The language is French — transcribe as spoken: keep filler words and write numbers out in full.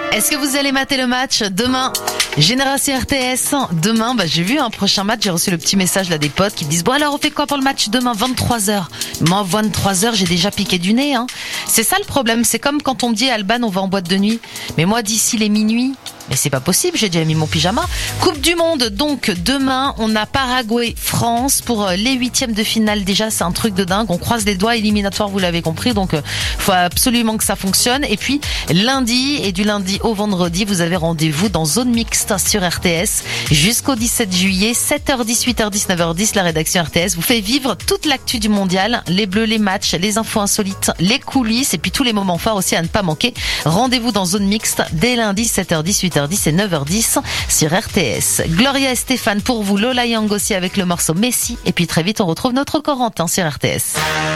Est-ce que vous allez mater le match demain? Génération R T S. Demain, bah, j'ai vu un prochain match. J'ai reçu le petit message là des potes qui me disent bon alors on fait quoi pour le match demain vingt-trois heures. Moi vingt-trois heures j'ai déjà piqué du nez. Hein. C'est ça le problème. C'est comme quand on me dit Alban on va en boîte de nuit. Mais moi d'ici les minuit. Mais c'est pas possible, j'ai déjà mis mon pyjama. Coupe du Monde, donc demain, on a Paraguay-France pour les huitièmes de finale. Déjà, c'est un truc de dingue. On croise les doigts, éliminatoire, vous l'avez compris. Donc, faut absolument que ça fonctionne. Et puis, lundi et du lundi au vendredi, vous avez rendez-vous dans Zone Mixte sur R T S jusqu'au dix-sept juillet, sept heures dix, huit heures dix, neuf heures dix. La rédaction R T S vous fait vivre toute l'actu du mondial, les bleus, les matchs, les infos insolites, les coulisses et puis tous les moments forts aussi à ne pas manquer. Rendez-vous dans Zone Mixte dès lundi, sept heures dix, huit heures dix et neuf heures dix sur R T S. Gloria et Stéphane pour vous, Lola Young aussi avec le morceau Messi. Et puis très vite, on retrouve notre Corentin sur R T S.